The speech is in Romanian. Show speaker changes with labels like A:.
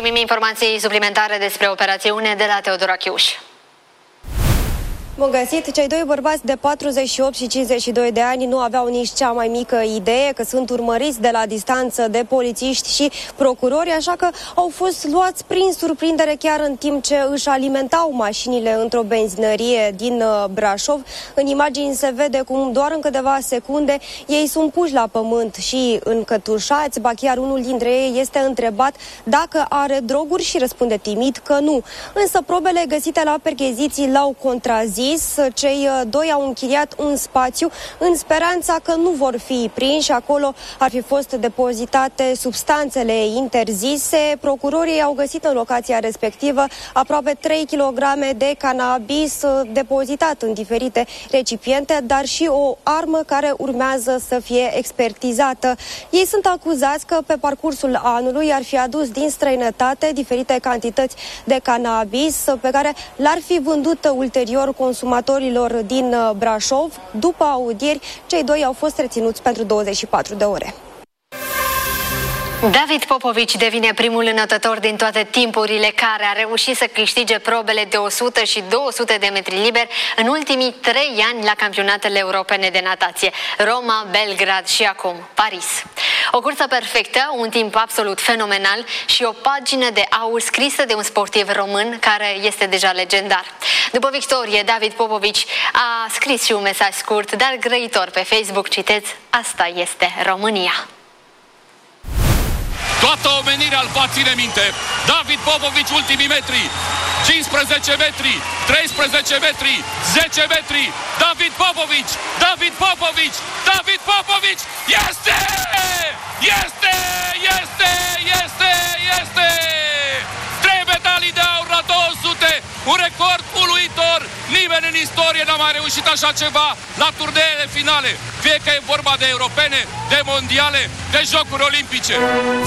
A: Primim informații suplimentare despre operațiune de la Teodor Achiuș.
B: Bun găsit! Cei doi bărbați de 48 și 52 de ani nu aveau nici cea mai mică idee că sunt urmăriți de la distanță de polițiști și procurori, așa că au fost luați prin surprindere chiar în timp ce își alimentau mașinile într-o benzinărie din Brașov. În imagini se vede cum doar în câteva secunde ei sunt puși la pământ și încătușați, ba chiar unul dintre ei este întrebat dacă are droguri și răspunde timid că nu. Însă probele găsite la percheziții l-au contrazis. Cei doi au închiriat un spațiu în speranța că nu vor fi prinși. Acolo ar fi fost depozitate substanțele interzise. Procurorii au găsit în locația respectivă aproape 3 kg de cannabis depozitat în diferite recipiente, dar și o armă care urmează să fie expertizată. Ei sunt acuzați că pe parcursul anului ar fi adus din străinătate diferite cantități de cannabis pe care l-ar fi vândut ulterior consumatorilor din Brașov. După audieri, cei doi au fost reținuți pentru 24 de ore.
A: David Popovici devine primul înotător din toate timpurile care a reușit să câștige probele de 100 și 200 de metri liber în ultimii 3 ani la campionatele europene de natație. Roma, Belgrad și acum Paris. O cursă perfectă, un timp absolut fenomenal și o pagină de aur scrisă de un sportiv român care este deja legendar. După victorie, David Popovici a scris și un mesaj scurt, dar grăitor pe Facebook, citeți: asta este România.
C: Toată omenirea îl va ține minte. David Popovici, ultimii metri. 15 metri, 13 metri, 10 metri. David Popovici, David Popovici, David Popovici. Este! Este! Este! Este! Este! 3 medalii de aur la 200. Un record uluitor. Nimeni în istorie n-a mai reușit așa ceva la turneele finale. Fie că e vorba de europene, de mondiale, de jocuri olimpice.